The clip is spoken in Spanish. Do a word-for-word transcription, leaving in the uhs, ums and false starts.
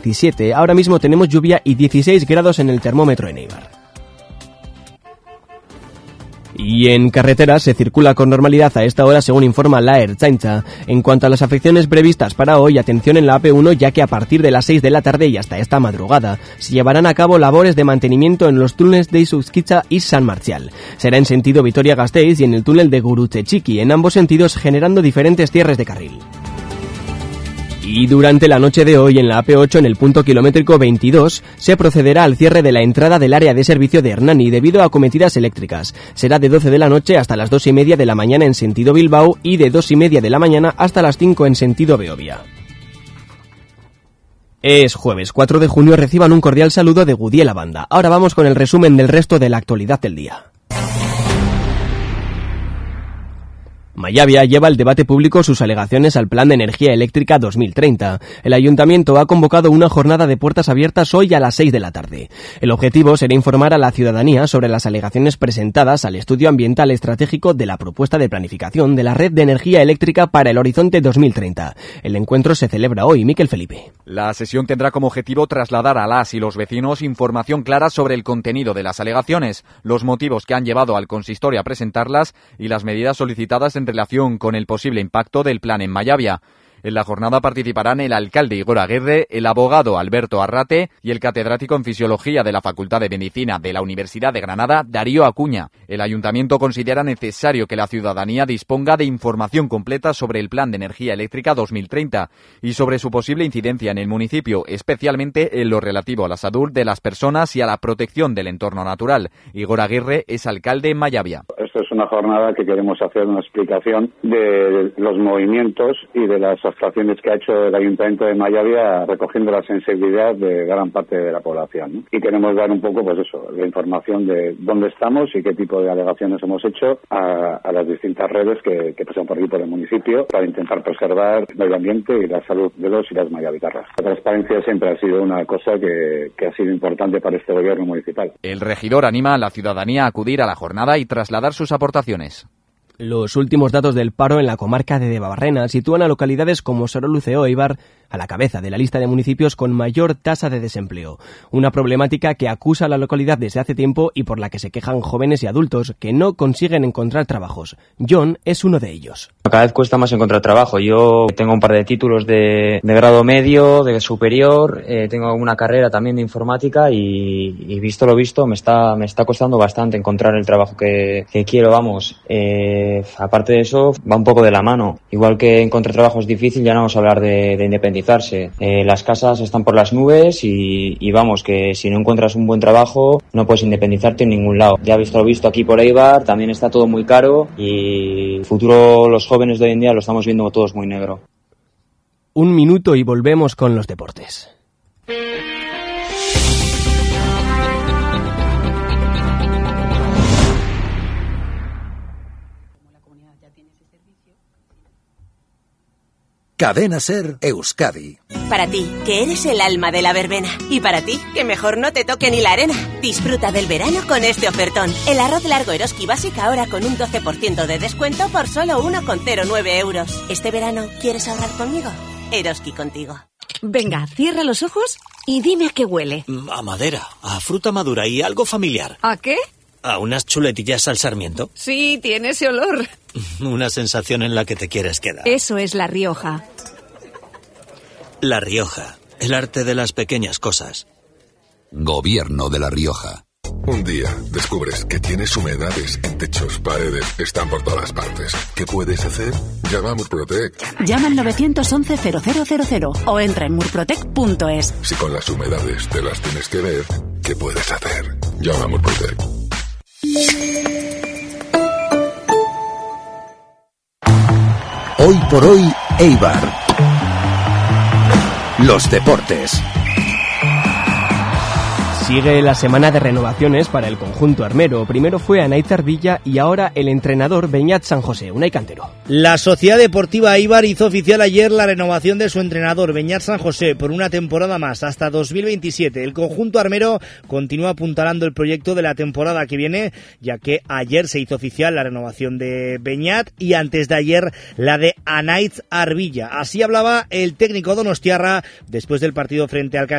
diecisiete. Ahora mismo tenemos lluvia y dieciséis grados en el termómetro en Eibar. Y en carreteras se circula con normalidad a esta hora, según informa la Ertzaintza. En cuanto a las afecciones previstas para hoy, atención en la A P uno, ya que a partir de las seis de la tarde y hasta esta madrugada se llevarán a cabo labores de mantenimiento en los túneles de Isuskitza y San Marcial. Será en sentido Vitoria-Gasteiz y en el túnel de Gurutzetxiki, en ambos sentidos generando diferentes cierres de carril. Y durante la noche de hoy en la A P ocho, en el punto kilométrico veintidós, se procederá al cierre de la entrada del área de servicio de Hernani debido a acometidas eléctricas. Será de doce de la noche hasta las dos y media de la mañana en sentido Bilbao y de dos y media de la mañana hasta las cinco en sentido Beovia. Es jueves cuatro de junio, reciban un cordial saludo de Gudiela Banda. Ahora vamos con el resumen del resto de la actualidad del día. Mayavia lleva al debate público sus alegaciones al Plan de Energía Eléctrica dos mil treinta. El Ayuntamiento ha convocado una jornada de puertas abiertas hoy a las seis de la tarde. El objetivo será informar a la ciudadanía sobre las alegaciones presentadas al estudio ambiental estratégico de la propuesta de planificación de la red de energía eléctrica para el horizonte dos mil treinta. El encuentro se celebra hoy. Miquel Felipe. La sesión tendrá como objetivo trasladar a las y los vecinos información clara sobre el contenido de las alegaciones, los motivos que han llevado al consistorio a presentarlas y las medidas solicitadas en relación con el posible impacto del plan en Mayavia. En la jornada participarán el alcalde Igor Aguirre, el abogado Alberto Arrate y el catedrático en Fisiología de la Facultad de Medicina de la Universidad de Granada, Darío Acuña. El ayuntamiento considera necesario que la ciudadanía disponga de información completa sobre el Plan de Energía Eléctrica dos mil treinta y sobre su posible incidencia en el municipio, especialmente en lo relativo a la salud de las personas y a la protección del entorno natural. Igor Aguirre es alcalde en Mayavia. Esto es una jornada que queremos hacer una explicación de los movimientos y de las actuaciones que ha hecho el Ayuntamiento de Mayavia recogiendo la sensibilidad de gran parte de la población, ¿no? Y queremos dar un poco, pues eso, la información de dónde estamos y qué tipo de alegaciones hemos hecho a, a las distintas redes que, que pasan por aquí por el municipio para intentar preservar el medio ambiente y la salud de los y las mayavitarras. La transparencia siempre ha sido una cosa que, que ha sido importante para este gobierno municipal. El regidor anima a la ciudadanía a acudir a la jornada y trasladar sus aportaciones. Los últimos datos del paro en la comarca de Debabarrena sitúan a localidades como Soroluce o Eibar a la cabeza de la lista de municipios con mayor tasa de desempleo. Una problemática que acusa a la localidad desde hace tiempo y por la que se quejan jóvenes y adultos que no consiguen encontrar trabajos. John es uno de ellos. Cada vez cuesta más encontrar trabajo. Yo tengo un par de títulos de, de grado medio, de superior, eh, tengo una carrera también de informática y, y visto lo visto me está, me está costando bastante encontrar el trabajo que, que quiero, vamos. Eh, aparte de eso, va un poco de la mano. Igual que encontrar trabajo es difícil, ya no vamos a hablar de, de independizarse. Eh, las casas están por las nubes y, y vamos, que si no encuentras un buen trabajo no puedes independizarte en ningún lado. Ya visto lo visto aquí por Eibar, también está todo muy caro y el futuro, los jóvenes de hoy en día lo estamos viendo todos muy negro. Un minuto y volvemos con los deportes. Cadena Ser Euskadi. Para ti, que eres el alma de la verbena. Y para ti, que mejor no te toque ni la arena. Disfruta del verano con este ofertón. El arroz largo Eroski Básica ahora con un doce por ciento de descuento por solo uno coma cero nueve euros. ¿Este verano quieres ahorrar conmigo? Eroski contigo. Venga, cierra los ojos y dime a qué huele. A madera, a fruta madura y algo familiar. ¿A qué? A unas chuletillas al sarmiento. Sí, tiene ese olor. Una sensación en la que te quieres quedar. Eso es La Rioja. La Rioja, el arte de las pequeñas cosas. Gobierno de La Rioja. Un día descubres que tienes humedades en techos, paredes, están por todas partes. ¿Qué puedes hacer? Llama a Murprotec. Llama al nueve once cero cero cero cero o entra en murprotec punto es. Si con las humedades te las tienes que ver, ¿qué puedes hacer? Llama a Murprotec. Hoy por hoy, Eibar. Los deportes. Sigue la semana de renovaciones para el conjunto armero. Primero fue Anaitz Arvilla y ahora el entrenador Beñat San José, Unai Cantero. La Sociedad Deportiva Eibar hizo oficial ayer la renovación de su entrenador Beñat San José por una temporada más, hasta dos mil veintisiete. El conjunto armero continúa apuntalando el proyecto de la temporada que viene, ya que ayer se hizo oficial la renovación de Beñat y antes de ayer la de Anaitz Arvilla. Así hablaba el técnico donostiarra después del partido frente al